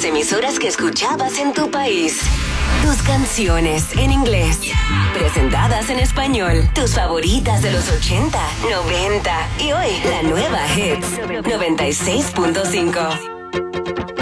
las emisoras que escuchabas en tu país. Tus canciones en inglés, presentadas en español. Tus favoritas de los 80, 90 y hoy la nueva Hits 96.5.